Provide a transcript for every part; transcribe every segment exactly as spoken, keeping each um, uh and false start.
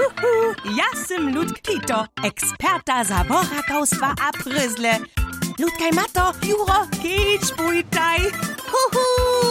Juhu, ja sam Ludk Kito, eksperta zaborakowstwa a pryzle. Ludkaj Mato, Juro, kicz bujtaj. Huhu!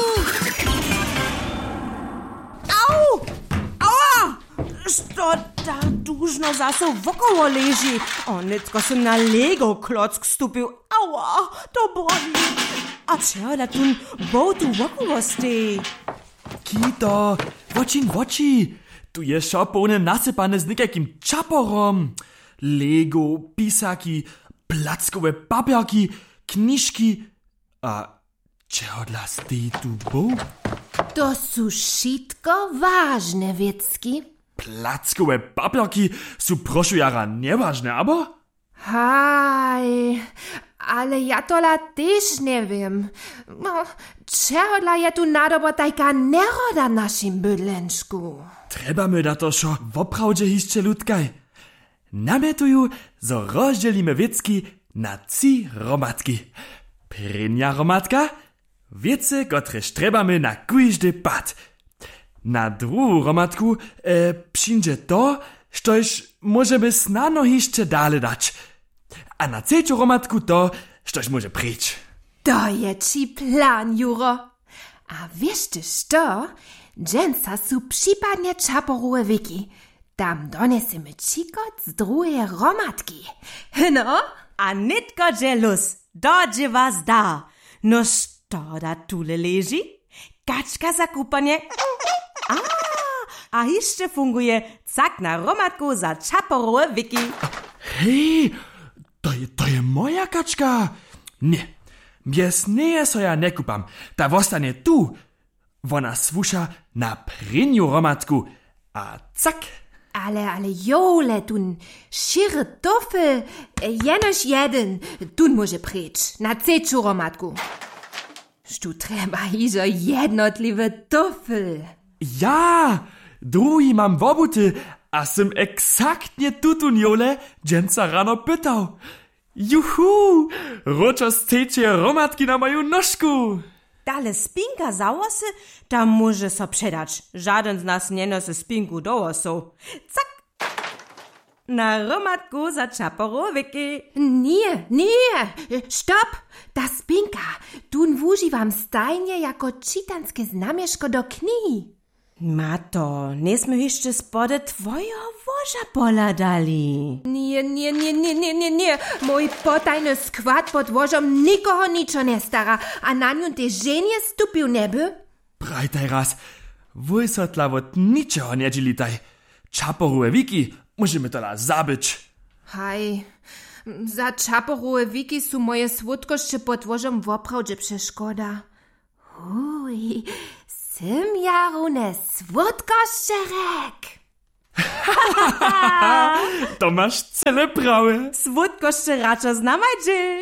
Au! Ała! Što ta dužno zase wokoło leži? Onetko sam na Lego klock stupil. Ała, to boli. A čeho da tun botu wokoło stej? Kito, wočin woči. Tu je šopone nasypane z nikakim čaporom. Lego, pisaki, plackowe papierki, knižki. A čeho dla stej tu bo? To sú šitko vážne viecky. Plackowe papierki sú prošujara nevážne, abo? Haj, ale ja tola tež neviem. No, čehodla je tu nadobo tajka neroda našim bydlenčku? Treba my da to šo woprawdźe hišće ludkaj. Namietuju, zo rozdzielimy wiecki na trzy romatki. Prynja romatka, wiece, kotreż trebamy na kujždy pad. Na druhú romatku e, przyjdzie to, štož możemy snano hišće dale dać. A na trzeciu romatku to, štož może pryč. To je ci plan, Juro. A wiesz ty što? Dženca sú případne čaporuje wiki. Tam donesemy cikot z druhej romatky. No? A nitko dželus, dođe vas da. No što da tule leži? Kačka za kupanie. A, a hišće funguje cak na romatku za čaporuje wiki. Hej, to je, to je moja kačka. Nie, bez neje so ja ne kupam. Ta vostane tu. Wona swusza na prynju romatku. A cak. Ale, ale jole, tun šire tofel, jenož jeden, tun może pryč, na ceču romatku. Štu treba izo jednotliwe tofel. Ja, drugi mam wobuty, a sem eksaktnie tutun jole, dženca rano pytał. Juhu, roczo stejcie romatki na moju nożku. Dale spinka za włosy, tam może so przedać. Żaden z nas nie nosi spinku do włosów. Cak! Na romatku za czaporowyki. Nie, nie, stop! Ta spinka, tun wużywam stajnie jako czytanskie znamieszko do knihi. Mato, nismo jeszcze spode twojego woża pola dali. Nie, nie, nie, nie, nie, nie, nie. Mój potajny skład pod wożom nikogo niczo nie stara, a na nią te żenie stupił neby. Brajtaj raz, wysotla wot niczego nie dzielitaj. Čaporuje wiki, musimy tola zabyć. Haj, za čaporuje wiki są moje słodkości pod wożom woprawdzie przeszkoda. Uj, Sym ja rune słodkoszczerek. To masz cele prawe. Słodkoszcze racza znamajdzie.